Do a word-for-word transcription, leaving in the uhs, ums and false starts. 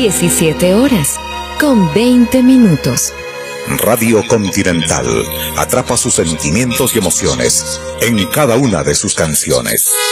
diecisiete horas con veinte minutos. Radio Continental atrapa sus sentimientos y emociones en cada una de sus canciones.